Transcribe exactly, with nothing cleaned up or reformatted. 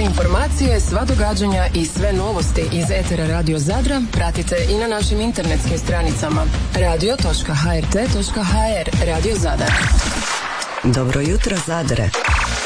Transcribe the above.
informacije, sva događanja i sve novosti iz etera Radio Zadra pratite i na našim internetskim stranicama radio točka h r t točka h r. Radio Zadar. Dobro jutro, Zadre.